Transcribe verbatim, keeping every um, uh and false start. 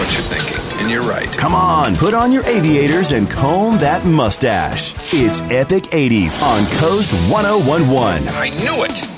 what you're thinking, and you're right. Come on, put on your aviators and comb that mustache. It's Epic eighties on Coast one oh one one. I knew it!